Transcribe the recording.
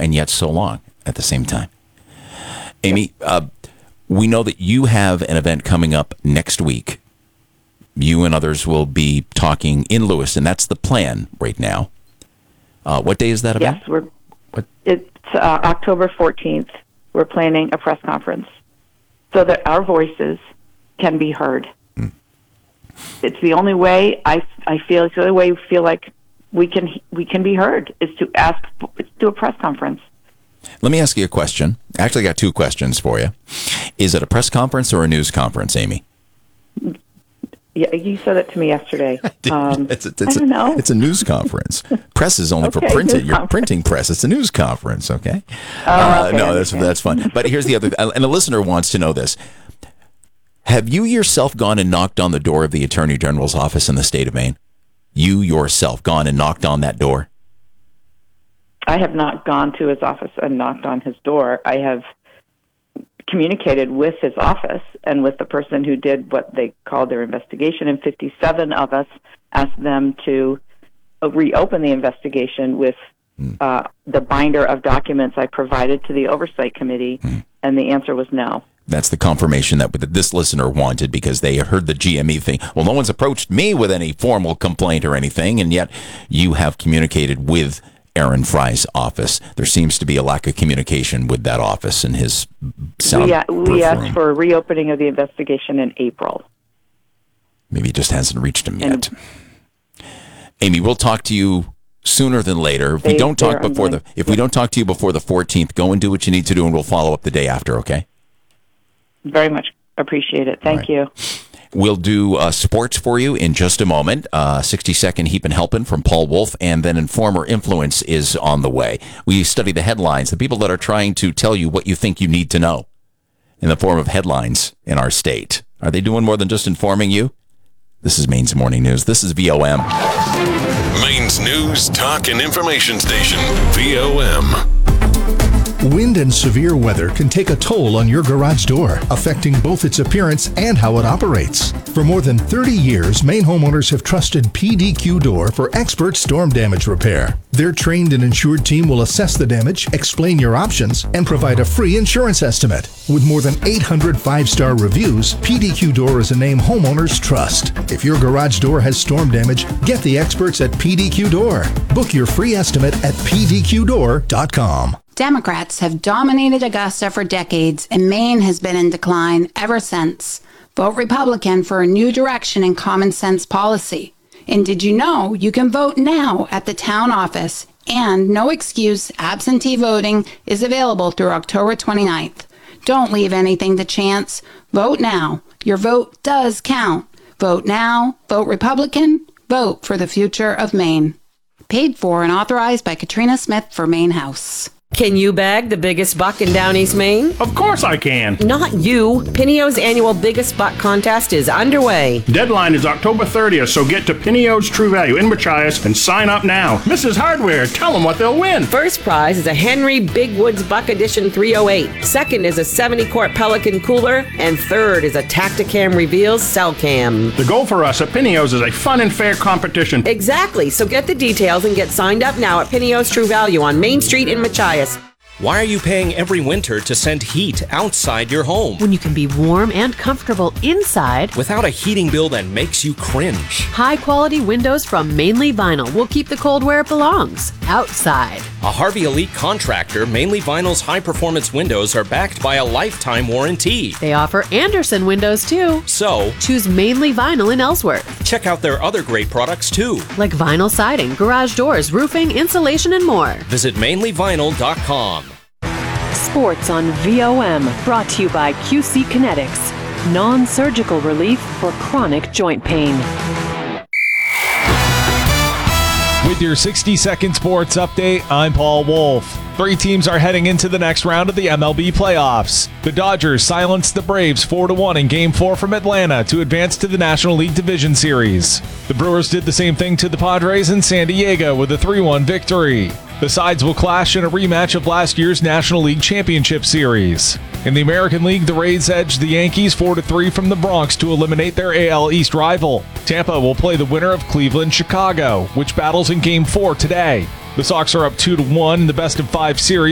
and yet so long at the same time. Amy, we know that you have an event coming up next week. You and others will be talking in Lewiston. That's the plan right now. What day is that event? Yes, it's October 14th. We're planning a press conference so that our voices can be heard. It's the only way it's the only way we feel like we can be heard is to do a press conference. Let me ask you a question. I actually got two questions for you. Is it a press conference or a news conference, Amy? Yeah, you said it to me yesterday. I don't know. It's a news conference. Press is only for printing. Your printing press. It's a news conference, okay? Okay, no, that's fun. But here's the other, and a listener wants to know this. Have you yourself gone and knocked on the door of the Attorney General's office in the state of Maine? You yourself gone and knocked on that door? I have not gone to his office and knocked on his door. I have communicated with his office and with the person who did what they called their investigation, and 57 of us asked them to reopen the investigation with the binder of documents I provided to the Oversight Committee, and the answer was no. That's the confirmation that this listener wanted, because they heard the GME thing. Well, no one's approached me with any formal complaint or anything, and yet you have communicated with Aaron Fry's office. There seems to be a lack of communication with that office and his sound. We asked for a reopening of the investigation in April. Maybe it just hasn't reached him yet. Amy, we'll talk to you sooner than later. If we don't talk to you before the 14th, go and do what you need to do, and we'll follow up the day after, okay? Very much appreciate it. Thank you. We'll do sports for you in just a moment. 60-second Heap and Helpin' from Paul Wolf, and then Informer Influence is on the way. We study the headlines, the people that are trying to tell you what you think you need to know in the form of headlines in our state. Are they doing more than just informing you? This is Maine's Morning News. This is VOM. Maine's News, Talk, and Information Station, VOM. Wind and severe weather can take a toll on your garage door, affecting both its appearance and how it operates. For more than 30 years, Maine homeowners have trusted PDQ Door for expert storm damage repair. Their trained and insured team will assess the damage, explain your options, and provide a free insurance estimate. With more than 800 five-star reviews, PDQ Door is a name homeowners trust. If your garage door has storm damage, get the experts at PDQ Door. Book your free estimate at pdqdoor.com. Democrats have dominated Augusta for decades, and Maine has been in decline ever since. Vote Republican for a new direction in common sense policy. And did you know you can vote now at the town office, and no excuse absentee voting is available through October 29th. Don't leave anything to chance. Vote now. Your vote does count. Vote now. Vote Republican. Vote for the future of Maine. Paid for and authorized by Katrina Smith for Maine House. Can you bag the biggest buck in down East Maine? Of course I can. Not you. Pineo's annual Biggest Buck contest is underway. Deadline is October 30th, so get to Pineo's True Value in Machias and sign up now. Mrs. Hardware, tell them what they'll win. First prize is a Henry Big Woods Buck Edition 308. Second is a 70-quart Pelican cooler. And third is a Tacticam Reveals Cell Cam. The goal for us at Pineo's is a fun and fair competition. Exactly. So get the details and get signed up now at Pineo's True Value on Main Street in Machias. Why are you paying every winter to send heat outside your home? When you can be warm and comfortable inside without a heating bill that makes you cringe. High-quality windows from Mainly Vinyl will keep the cold where it belongs, outside. A Harvey Elite contractor, Mainly Vinyl's high-performance windows are backed by a lifetime warranty. They offer Anderson windows, too. So, choose Mainly Vinyl in Ellsworth. Check out their other great products, too. Like vinyl siding, garage doors, roofing, insulation, and more. Visit mainlyvinyl.com. Sports on VOM, brought to you by QC Kinetics, non-surgical relief for chronic joint pain. With your 60-second sports update, I'm Paul Wolf. 3 teams are heading into the next round of the MLB playoffs. The Dodgers silenced the Braves 4-1 in Game 4 from Atlanta to advance to the National League Division Series. The Brewers did the same thing to the Padres in San Diego with a 3-1 victory. The sides will clash in a rematch of last year's National League Championship Series. In the American League, the Rays edged the Yankees 4-3 from the Bronx to eliminate their AL East rival. Tampa will play the winner of Cleveland-Chicago, which battles in Game 4 today. The Sox are up 2-1 in the best-of-5 series.